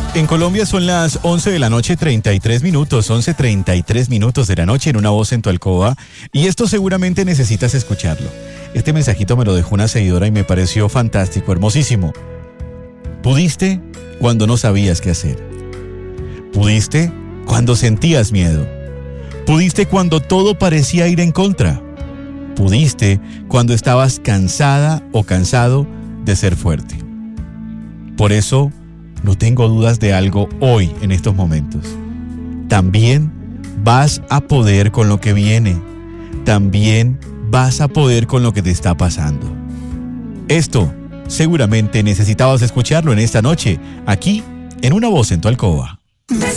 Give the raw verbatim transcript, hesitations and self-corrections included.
En Colombia son las once de la noche, treinta y tres minutos, once treinta y tres minutos de la noche en Una Voz en tu alcoba. Y esto seguramente necesitas escucharlo. Este mensajito me lo dejó una seguidora y me pareció fantástico, hermosísimo. Pudiste cuando no sabías qué hacer. Pudiste cuando sentías miedo. Pudiste cuando todo parecía ir en contra. Pudiste cuando estabas cansada o cansado de ser fuerte. Por eso, no tengo dudas de algo hoy en estos momentos. También vas a poder con lo que viene. También vas a poder con lo que te está pasando. Esto seguramente necesitabas escucharlo en esta noche, aquí en Una Voz en tu alcoba.